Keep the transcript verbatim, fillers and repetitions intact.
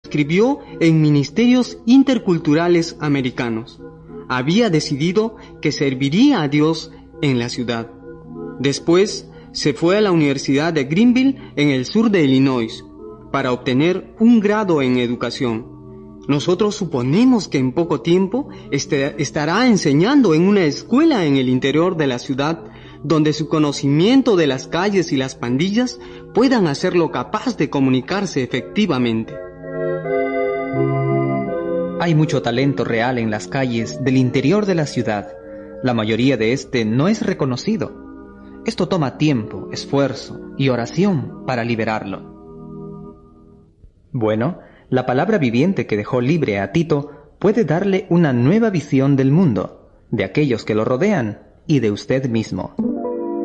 inscribió en Ministerios Interculturales Americanos. Había decidido que serviría a Dios en la ciudad. Después se fue a la Universidad de Greenville en el sur de Illinois para obtener un grado en educación. Nosotros suponemos que en poco tiempo este, estará enseñando en una escuela en el interior de la ciudad, donde su conocimiento de las calles y las pandillas puedan hacerlo capaz de comunicarse efectivamente. Hay mucho talento real en las calles del interior de la ciudad. La mayoría de este no es reconocido. Esto toma tiempo, esfuerzo y oración para liberarlo. Bueno, la palabra viviente que dejó libre a Tito puede darle una nueva visión del mundo, de aquellos que lo rodean y de usted mismo.